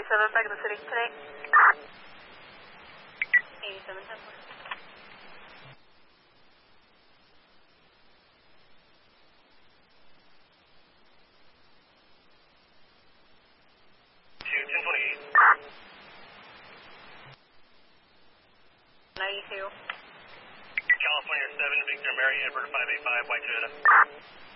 87 back in the city today. 87 10. California 7, Victor Mary, Edward 585, White Toyota.